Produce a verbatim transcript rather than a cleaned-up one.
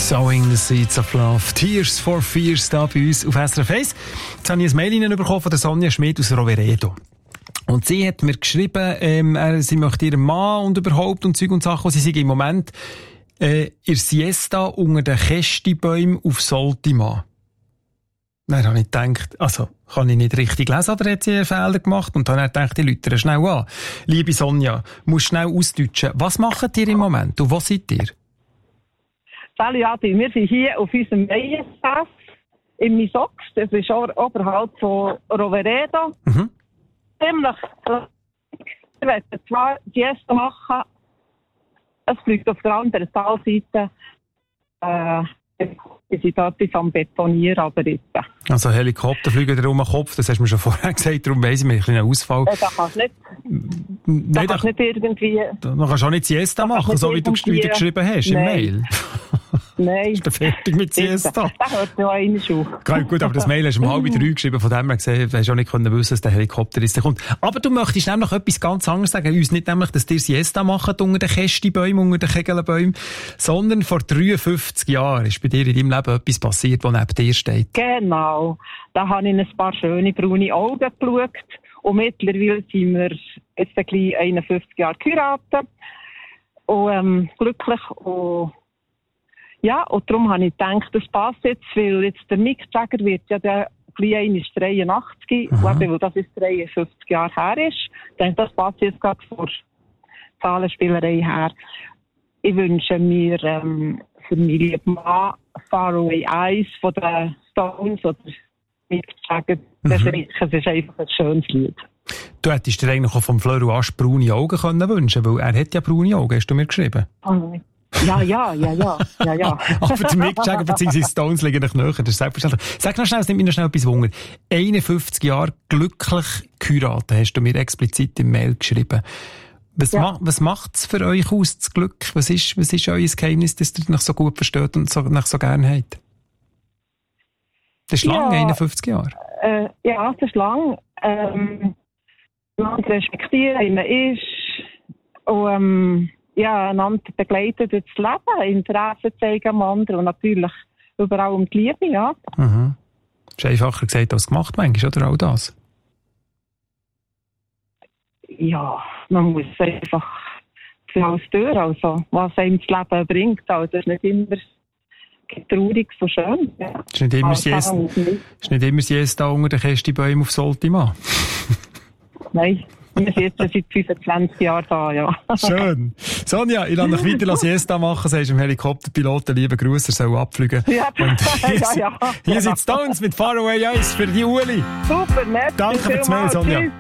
Sowing the Seeds of Love. Tears for Fears da bei uns auf S R F eins. Jetzt habe ich ein Mail bekommen von der Sonja Schmid aus Roveredo. Und sie hat mir geschrieben, ähm, sie möchte ihren Mann und überhaupt und Zeug und Sachen, sie sind im Moment äh, in Siesta unter den Kästibäumen auf Soltima. Dann habe ich gedacht, also, kann ich nicht richtig lesen, oder hat sie einen Fehler gemacht? Und dann habe ich gedacht, ich läutere schnell an. Liebe Sonja, musst schnell ausdeutschen. Was macht ihr im Moment und wo seid ihr? Salut Adi, wir sind hier auf unserem Weihenfest in Misox. Das ist oberhalb von Roveredo. Mhm. Ziemlich, wir werden zwar Siesta machen, es fliegt auf der anderen Talseite. Äh, wir sind dort am Betonieren, aber jetzt. Also Helikopter fliegen dir um den Kopf, das hast du mir schon vorher gesagt, darum weiss ich, wir haben einen kleinen Ausfall. Ja, da kannst du nicht, Nein, da kannst nicht irgendwie... Da kannst du auch nicht Siesta machen, so wie du wieder geschrieben hast im Mail. Nein. Ist du fertig mit Siesta? Da hört noch eine auf. Gut, aber das Mail hast du um halb drei geschrieben, von dem her gesehen, du hast auch nicht wissen, dass der Helikopter ist, der kommt. Aber du möchtest nämlich etwas ganz anderes sagen, uns nicht nämlich, dass dir Siesta machen unter den Kästibäumen, unter den Kegelbäumen, sondern vor dreiundfünfzig Jahren ist bei dir in deinem Leben etwas passiert, was neben dir steht. Genau. Da habe ich ein paar schöne braune Augen geschaut und mittlerweile sind wir jetzt ein bisschen einundfünfzig Jahre geheiratet und ähm, glücklich und ja, und darum habe ich gedacht, das passt jetzt, weil jetzt der Mick Jagger wird ja der kleine dreiundachtzig, mhm. weil das ist dreiundfünfzig Jahre her ist. Ich denke, das passt jetzt gerade vor Zahlenspielerei her. Ich wünsche mir ähm, für meinen lieben Mann Far Away Eyes von den Stones oder Mick Jagger. Das, mhm. das ist einfach ein schönes Lied. Du hättest dir eigentlich auch vom Fleur Asch braune Augen können wünschen, weil er hat ja braune Augen, hast du mir geschrieben. Oh, ja, ja, ja, ja, ja, ja. Aber der Mick Jagger bzw. Stones liegen nicht näher, das ist selbstverständlich. Sag noch schnell, es nimmt mir noch schnell etwas Wunder. einundfünfzig Jahre glücklich geheiratet, hast du mir explizit im Mail geschrieben. Was, ja. ma- was macht es für euch aus, das Glück? Was ist, was ist euer Geheimnis, dass ihr euch so gut versteht und so, nach so gerne habt? Das ist lang, ja, einundfünfzig Jahre. Äh, ja, das ist lang. Ähm, man respektiert, wie man ist. Und, ähm, ja, einander begleiten durch das Leben, Interesse zeigen am anderen und natürlich überall um die Liebe, ja. Mhm. Das ist einfacher gesagt als gemacht, manchmal, oder auch das? Ja, man muss einfach für alles durch, also was einem das Leben bringt, also das ist nicht immer traurig, so schön. Ja. Das ist nicht immer also, Siesta, ist nicht immer Siesta unter den Kästibäumen auf Soltima. Nein. Wir sind jetzt seit fünfundzwanzig Jahren da, ja. Schön. Sonja, ich lasse dich weiter Siesta machen, sagst dem Helikopterpiloten, lieben Gruß, er soll abfliegen. Ja, und hier, ja, ja. Hier sind Stones mit Far Away Eyes für die Uli. Super, nett. Danke für das Mail, Sonja. Tschüss.